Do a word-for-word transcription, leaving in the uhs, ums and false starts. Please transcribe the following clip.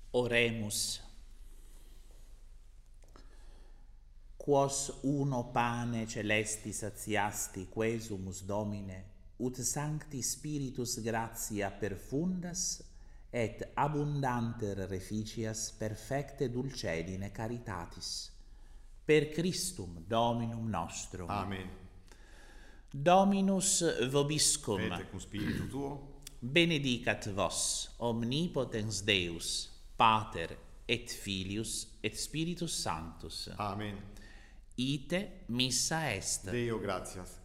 Oremus. Quos uno pane celesti satiasti quesumus Domine, ut sancti spiritus gratia perfundas, et abundanter reficias perfecte dulcedine caritatis. Per Christum Dominum nostrum. Amen. Dominus vobiscum. Et cum spiritu tuo. Benedicat vos, omnipotens Deus, Pater et Filius et Spiritus Sanctus. Amen. Ite missa est. Deo gratias.